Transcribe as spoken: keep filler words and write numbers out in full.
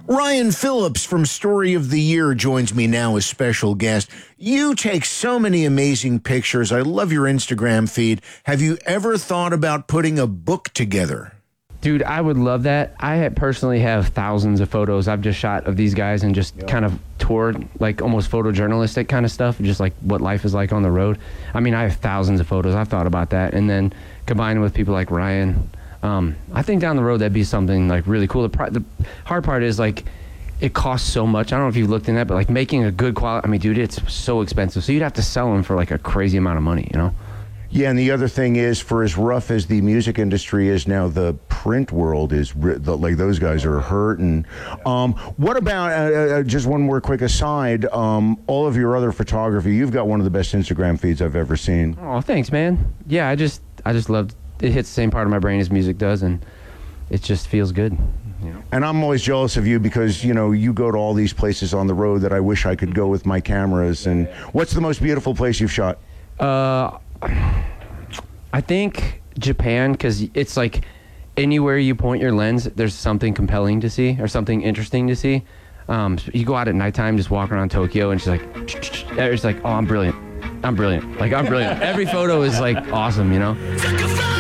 Ryan Phillips from Story of the Year joins me now as special guest. You take so many amazing pictures. I love your Instagram feed. Have you ever thought about putting a book together? Dude, I would love that. I personally have thousands of photos I've just shot of these guys and just yeah. kind of toured, like almost photojournalistic kind of stuff, just like what life is like on the road. I mean, I have thousands of photos. I've thought about that. And then combined with people like Ryan, um, I think down the road that'd be something like really cool. The, pr- the hard part is like, it costs so much. I don't know if you've looked in that, but like making a good quality, I mean, dude, it's so expensive. So you'd have to sell them for like a crazy amount of money, you know? Yeah, and the other thing is, for as rough as the music industry is now, the print world is, like, those guys are hurting. Um, what about, uh, uh, just one more quick aside, um, all of your other photography, you've got one of the best Instagram feeds I've ever seen. Oh, thanks, man. Yeah, I just, I just love, it hits the same part of my brain as music does, and it just feels good. You know? And I'm always jealous of you because, you know, you go to all these places on the road that I wish I could go with my cameras. And what's the most beautiful place you've shot? Uh... I think Japan, because it's like anywhere you point your lens, there's something compelling to see or something interesting to see. Um, you go out at nighttime, just walk around Tokyo, and she's like, it's like, oh, I'm brilliant. I'm brilliant. Like, I'm brilliant. Every photo is like awesome, you know?